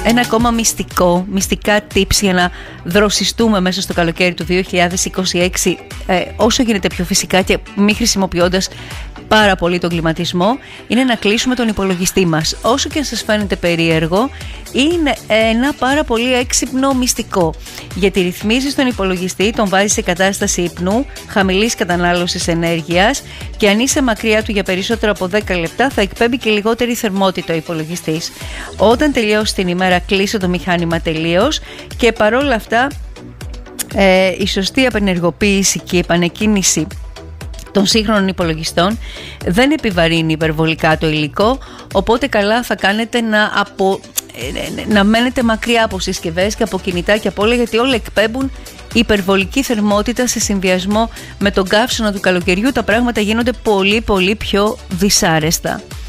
Ένα ακόμα μυστικά tips για να δροσιστούμε μέσα στο καλοκαίρι του 2026 όσο γίνεται πιο φυσικά και μη χρησιμοποιώντας πάρα πολύ τον κλιματισμό, είναι να κλείσουμε τον υπολογιστή μας. Όσο και αν σας φαίνεται περίεργο, είναι ένα πάρα πολύ έξυπνο μυστικό, γιατί ρυθμίζεις τον υπολογιστή, τον βάζεις σε κατάσταση ύπνου, χαμηλής κατανάλωσης ενέργειας, και αν είσαι μακριά του για περισσότερο από 10 λεπτά θα εκπέμπει και λιγότερη θερμότητα ο υπολογιστής. Όταν τελειώσει την ημέρα, κλείσε το μηχάνημα τελείως, και παρόλα αυτά η σωστή απενεργοποίηση και η επανεκκίνηση των σύγχρονων υπολογιστών δεν επιβαρύνει υπερβολικά το υλικό, οπότε καλά θα κάνετε να μένετε μακριά από συσκευές και από κινητά και από όλα, γιατί όλα εκπέμπουν υπερβολική θερμότητα. Σε συνδυασμό με τον καύσωνα του καλοκαιριού τα πράγματα γίνονται πολύ πολύ πιο δυσάρεστα.